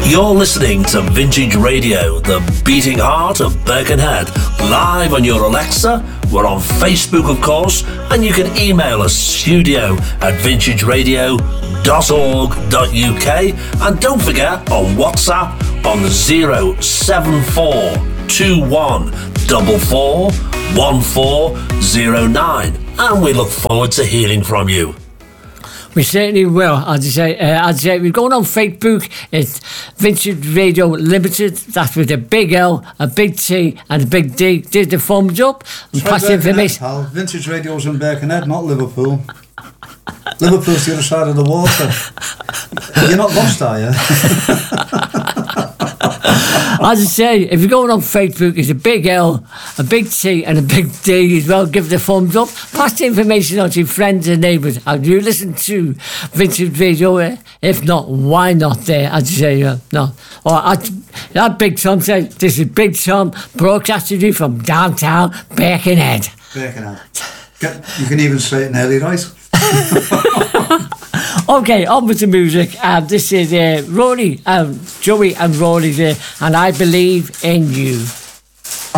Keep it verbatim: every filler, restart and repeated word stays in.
You're listening to Vintage Radio, the beating heart of Birkenhead, live on your Alexa. We're on Facebook, of course, and you can email us studio at vintage radio dot org dot U K, and don't forget on WhatsApp on zero seven four two one four four one four zero nine, and we look forward to hearing from you. We certainly will. As I say, uh, as I say, we're going on Facebook. It's Vintage Radio Limited. That's with a big L, a big T, and a big D. Did the thumbs up and pass the information. Pal. Vintage Radio's in Birkenhead, not Liverpool. Liverpool's the other side of the water. You're not lost, are you? As I say, if you're going on Facebook, it's a big L, a big T, and a big D as well. Give it a thumbs up. Pass the information on to your friends and neighbours. And you listen to Vintage Radio. If not, why not there? As I say, uh, no. Or I, that Big Tom says, this is Big Tom broadcasting you from downtown Birkenhead. Birkenhead. Get, you can even say it in early right. Okay, on with the music. Um, this is uh, Rory, um, Joey and Rory there, and I Believe in You.